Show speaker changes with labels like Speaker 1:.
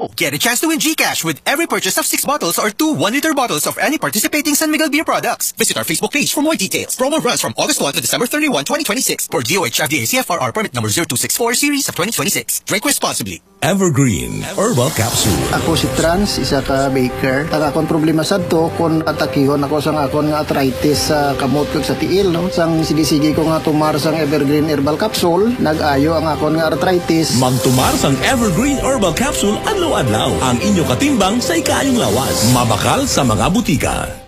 Speaker 1: now. Get a chance to win GCash with every purchase of 6 bottles or 2 1-liter bottles of any participating San Miguel beer products. Visit our Facebook page for more details. Promo runs from August 1 to December 31, 2026 for DOH FDA CFRR permit number 0264 series of 2026. Drink responsibly.
Speaker 2: Evergreen Herbal Capsule.
Speaker 3: Ako si Trans, isa ka baker. Taga akong problema sad to kung atakihon ako sang akon nga arthritis sa kamot ko sa tiil. No? Sang sige ko nga tumar sang Evergreen Herbal Capsule, nag-ayo ang akon nga arthritis.
Speaker 2: Magtumar sang Evergreen Herbal Capsule adlaw-adlaw. Ang inyo katimbang sa ikayong lawas. Mabakal sa mga butika.